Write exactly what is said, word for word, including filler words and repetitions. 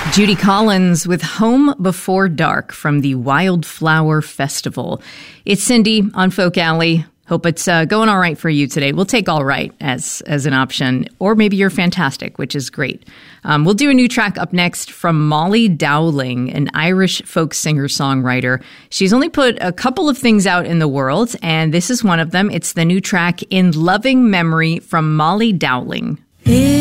Judy Collins with Home Before Dark from the Wildflower Festival. It's Cindy on Folk Alley. Hope it's uh, going all right for you today. We'll take all right as as an option. Or maybe you're fantastic, which is great. Um, we'll do a new track up next from Molly Dowling, an Irish folk singer-songwriter. She's only put a couple of things out in the world, and this is one of them. It's the new track In Loving Memory from Molly Dowling.